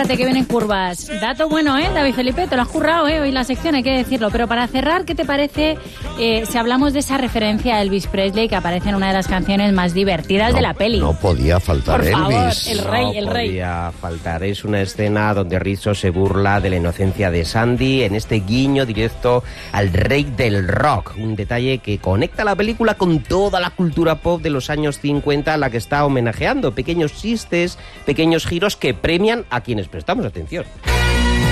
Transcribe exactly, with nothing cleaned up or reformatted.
fíjate que vienen curvas. Dato bueno, ¿eh, David Felipe? Te lo has currado, ¿eh? Hoy la sección, hay que decirlo. Pero para cerrar, ¿qué te parece eh, si hablamos de esa referencia a Elvis Presley que aparece en una de las canciones más divertidas no, de la peli? No podía faltar Por favor, Elvis. el rey, no el rey. No podía faltar. Es una escena donde Rizzo se burla de la inocencia de Sandy en este guiño directo al rey del rock. Un detalle que conecta la película con toda la cultura pop de los años cincuenta a la que está homenajeando. Pequeños chistes, pequeños giros que premian a quienes prestamos atención.